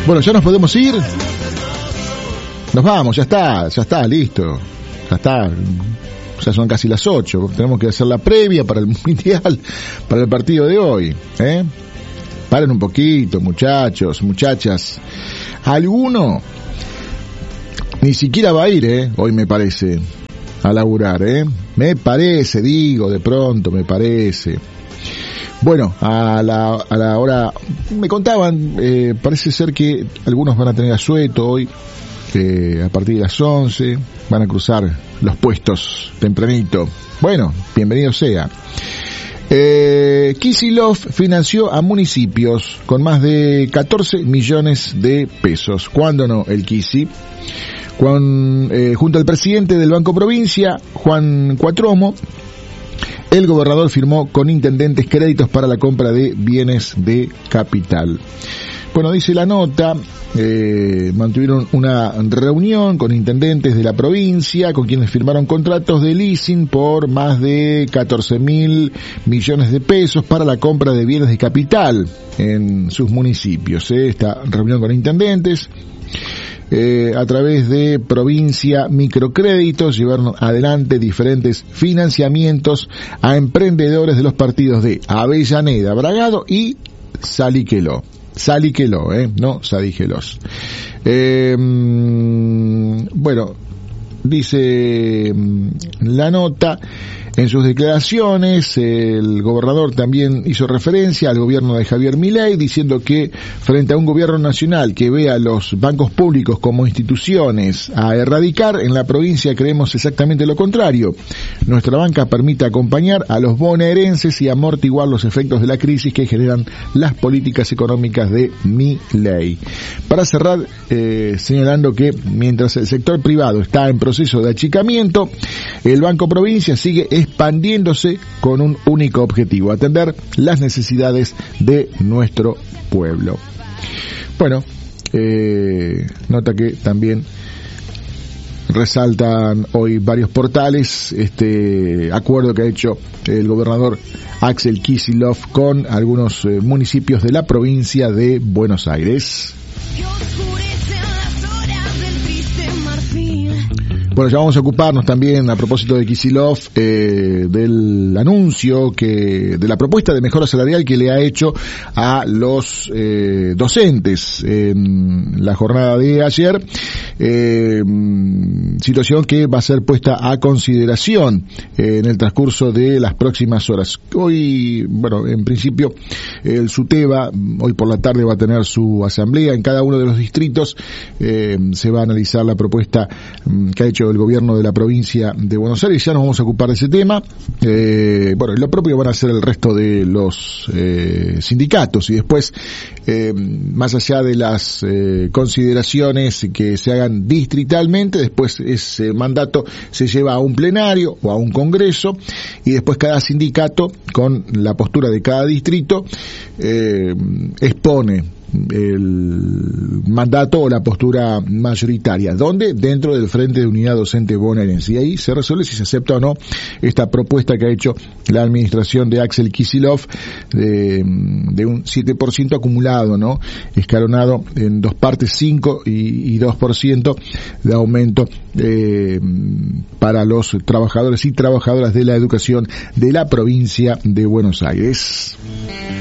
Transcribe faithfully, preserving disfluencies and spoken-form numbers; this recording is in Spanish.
Bueno, ya nos podemos ir. Nos vamos, ya está, ya está, listo. Ya está. Ya son casi las ocho. Tenemos que hacer la previa para el Mundial, para el partido de hoy. ¿eh? Paren un poquito, muchachos, muchachas. Alguno ni siquiera va a ir, ¿eh? Hoy me parece, a laburar, ¿eh? Me parece, digo, de pronto, me parece. Bueno, a la, a la hora, me contaban, eh, parece ser que algunos van a tener asueto hoy, eh, a partir de las once, van a cruzar los puestos tempranito. Bueno, bienvenido sea. Eh, Kicillof financió a municipios con más de catorce millones de pesos. ¿Cuándo no? El Kisi. Con, eh, junto al presidente del Banco Provincia, Juan Cuatromo, el gobernador firmó con intendentes créditos para la compra de bienes de capital. Bueno, dice la nota, eh, mantuvieron una reunión con intendentes de la provincia, con quienes firmaron contratos de leasing por más de catorce mil millones de pesos para la compra de bienes de capital en sus municipios. ¿eh? Esta reunión con intendentes, Eh, a través de Provincia Microcréditos, llevaron adelante diferentes financiamientos a emprendedores de los partidos de Avellaneda, Bragado y Saliqueló. Saliqueló, eh, no Sadígelos. Eh, bueno, dice la nota. En sus declaraciones, el gobernador también hizo referencia al gobierno de Javier Milei, diciendo que frente a un gobierno nacional que ve a los bancos públicos como instituciones a erradicar, en la provincia creemos exactamente lo contrario. Nuestra banca permite acompañar a los bonaerenses y amortiguar los efectos de la crisis que generan las políticas económicas de Milei. Para cerrar, eh, señalando que mientras el sector privado está en proceso de achicamiento, el Banco Provincia sigue expandiéndose con un único objetivo: atender las necesidades de nuestro pueblo. Bueno, eh, nota que también resaltan hoy varios portales este acuerdo que ha hecho el gobernador Axel Kicillof con algunos eh, municipios de la provincia de Buenos Aires. Bueno, ya vamos a ocuparnos también, a propósito de Kicillof, eh, del anuncio que, de la propuesta de mejora salarial que le ha hecho a los eh, docentes en la jornada de ayer, eh, situación que va a ser puesta a consideración eh, en el transcurso de las próximas horas. Hoy, bueno, en principio, el SUTEBA, hoy por la tarde va a tener su asamblea en cada uno de los distritos, eh, se va a analizar la propuesta que ha hecho el gobierno de la provincia de Buenos Aires. Ya nos vamos a ocupar de ese tema. Eh, bueno, lo propio van a hacer el resto de los eh, sindicatos, y después, eh, más allá de las eh, consideraciones que se hagan distritalmente, después ese mandato se lleva a un plenario o a un congreso, y después cada sindicato, con la postura de cada distrito, eh, expone el mandato o la postura mayoritaria, donde dentro del Frente de Unidad Docente Bonaerense, y ahí se resuelve si se acepta o no esta propuesta que ha hecho la administración de Axel Kicillof de, de un siete por ciento acumulado, ¿no? Escalonado en dos partes, cinco y dos por ciento de aumento eh, para los trabajadores y trabajadoras de la educación de la provincia de Buenos Aires.